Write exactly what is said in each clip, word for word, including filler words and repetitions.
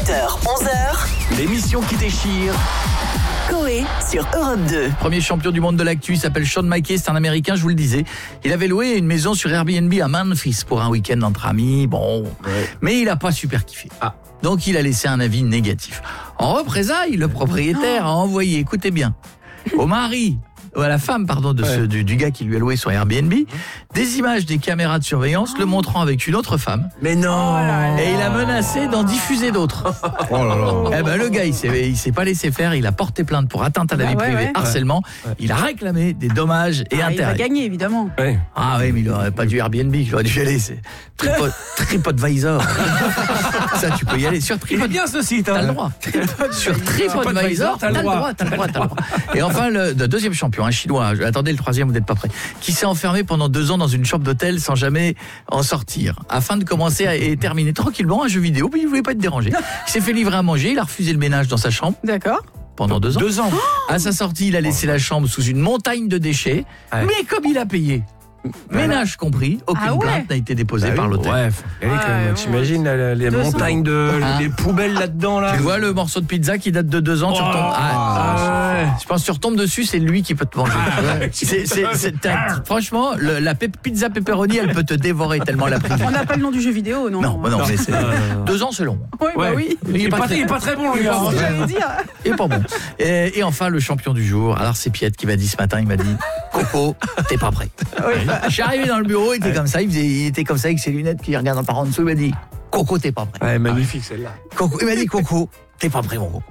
huit heures, onze heures. L'émission qui déchire. Coé sur Europe deux. Premier champion du monde de l'actu, il s'appelle Sean Mackey, c'est un Américain, je vous le disais. Il avait loué une maison sur Airbnb à Memphis pour un week-end entre amis, bon. Ouais. Mais il n'a pas super kiffé. Ah. Donc il a laissé un avis négatif. En représailles, le propriétaire a envoyé, écoutez bien, au mari, à la femme pardon de ouais. ce, du, du gars qui lui a loué sur Airbnb, des images des caméras de surveillance le montrant avec une autre femme. Mais non. Et il a menacé d'en diffuser d'autres. Oh là là. Eh ben le gars il s'est il s'est pas laissé faire, il a porté plainte pour atteinte à la bah vie ouais, privée, ouais. harcèlement. Ouais. Il a réclamé des dommages et ah, intérêts. Il va gagner évidemment. Ouais. Ah oui, mais il aurait pas dû Airbnb, il aurait dû y aller, c'est Tripod, TripAdvisor. Ça tu peux y aller sur Tripod. Il est bien ce site, hein. T'as le droit. Sur TripAdvisor, t'as le droit, t'as le droit, t'as le droit. Et enfin le, le deuxième champion, un chinois, attendez le troisième, vous n'êtes pas prêts, qui s'est enfermé pendant deux ans dans une chambre d'hôtel sans jamais en sortir, afin de commencer à, et terminer tranquillement un jeu vidéo, mais il voulait pas être dérangé. Il s'est fait livrer à manger, il a refusé le ménage dans sa chambre. D'accord. Pendant deux ans. Deux ans. À sa sortie, il a laissé la chambre sous une montagne de déchets, ouais. mais comme il a payé, ménage compris, aucune ah ouais. plainte n'a été déposée bah oui. par l'hôtel. Bref, ouais, ouais, t'imagines la, les montagnes de ah. les poubelles là-dedans là. Tu vois le morceau de pizza qui date de deux ans, oh. tu retombes. Ah, ah, ouais. Je pense que tu retombes dessus, c'est lui qui peut te manger. Ah, ouais. c'est, c'est, c'est, franchement, le, la pe- pizza pepperoni, elle peut te dévorer tellement la prise. On n'a pas le nom du jeu vidéo, non. Non, bah non, non. mais c'est deux ans, c'est long. Oui, bah ouais. oui. Il, il, est pas, très, il est pas très bon, le gars. J'allais dire. Il est pas bon. Et, et enfin, le champion du jour. Alors c'est Piet qui m'a dit ce matin, il m'a dit, Coco, t'es pas prêt. Oui. Je suis arrivé dans le bureau, il était ouais. comme ça, il, faisait, il était comme ça avec ses lunettes, qui regardent par en dessous, il m'a dit Coco, t'es pas prêt. Ouais, magnifique celle-là. Coco, il m'a dit Coco, t'es pas prêt mon Coco.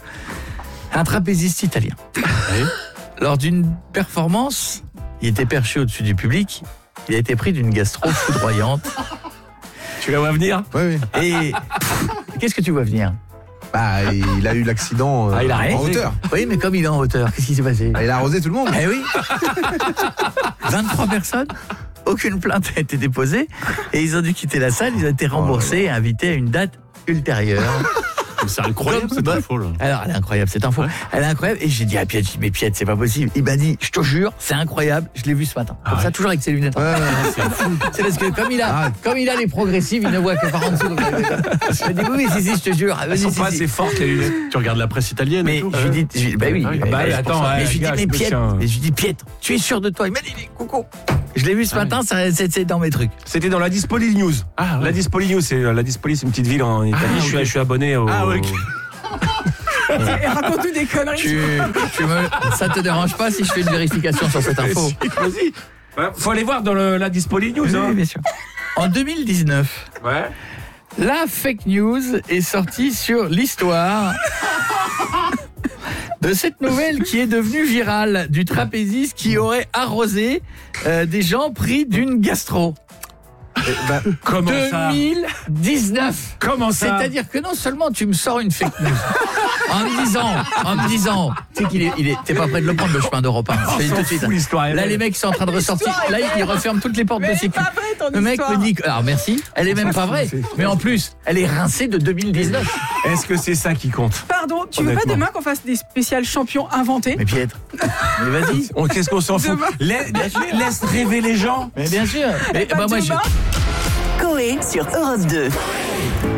Un trapéziste italien. Oui. Lors d'une performance, il était perché au-dessus du public, il a été pris d'une gastro foudroyante. Tu la vois venir ? Oui, oui. Et pff, qu'est-ce que tu vois venir ? Bah, il a eu l'accident euh, ah, il a en hauteur. Oui, mais comme il est en hauteur, qu'est-ce qui s'est passé ? Ah, il a arrosé tout le monde. Eh oui. vingt-trois personnes, aucune plainte a été déposée et ils ont dû quitter la salle, ils ont été remboursés et invités à une date ultérieure. C'est incroyable cette info là. Alors elle est incroyable cette info. Ouais. Elle est incroyable et j'ai dit à Piet, mais Piet c'est pas possible. Il m'a dit, je te jure, c'est incroyable. Je l'ai vu ce matin. Comme ah ouais. ça toujours avec ses lunettes. Ouais, ouais, c'est fou. C'est parce que comme il a, ah. comme il a les progressives, il ne voit que par en dessous. Donc, je lui ai dit oui, si si, je te jure. Elles sont si, pas si, assez si. fortes les lunettes. Tu regardes la presse italienne. Mais et tout. je lui dis, je, bah oui. Ah, bah, bah, attends, mais je lui dis mais Piet, mais je lui dis Piet, tu es sûr de toi ? Il m'a dit Coco. Je l'ai vu ce matin, c'est dans mes trucs. C'était dans la Dispoli News. Ah, ouais. La Dispoli News, c'est la Dispoli, c'est une petite ville en Italie. Ah, je, okay. suis, je suis abonné au. Ah, okay. Et raconte-nous des conneries. Tu, tu me, ça te dérange pas si je fais une vérification sur cette info ? Vas-y. Ouais, faut aller voir dans le, la Dispoli News. Oui, hein. bien sûr. En deux mille dix-neuf, ouais. la fake news est sortie sur l'histoire de cette nouvelle qui est devenue virale du trapéziste qui aurait arrosé euh, des gens pris d'une gastro. Bah, comment ça ? deux mille dix-neuf. Comment ça ? C'est-à-dire que non seulement tu me sors une fake news en me disant, en me disant, tu sais qu'il est, il est, t'es pas prêt de le prendre le chemin d'Europe un. Oh, tout de suite. Là les mecs sont en train de ressortir. Là ils referment toutes les portes de sécu. Le mec me dit, alors merci, elle est même pas vraie. Mais en plus, elle est rincée de deux mille dix-neuf. Est-ce que c'est ça qui compte ? Pardon, tu veux pas demain qu'on fasse des spéciales champions inventés ? Mais Piètre, mais vas-y. On, qu'est-ce qu'on s'en fout ? Laisse, laisse rêver les gens. Mais bien sûr. Mais, bah, moi, je... Coé sur Europe deux.